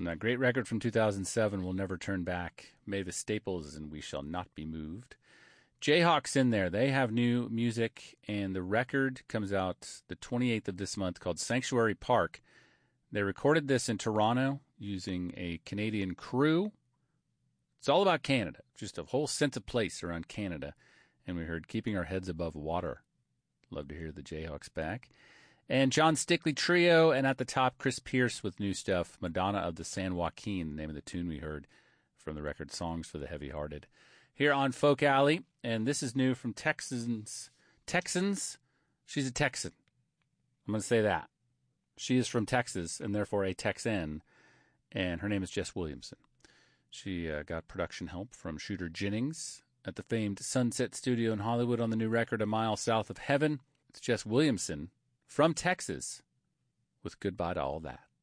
that great record from 2007, We'll Never Turn Back. Mavis Staples and We Shall Not Be Moved. Jayhawk's in there. They have new music, and the record comes out the 28th of this month called Sanctuary Park. They recorded this in Toronto using a Canadian crew. It's all about Canada, just a whole sense of place around Canada. And we heard Keeping Our Heads Above Water. Love to hear the Jayhawks back. And John Stickley Trio, and at the top, Chris Pierce with new stuff, Madonna of the San Joaquin, the name of the tune we heard from the record Songs for the Heavy-Hearted. Here on Folk Alley, and this is new from Texans. She's a Texan. I'm going to say that. She is from Texas, and therefore a Texan, and her name is Jess Williamson. She got production help from Shooter Jennings at the famed Sunset Studio in Hollywood on the new record, A Mile South of Heaven. It's Jess Williamson from Texas with Goodbye to All That.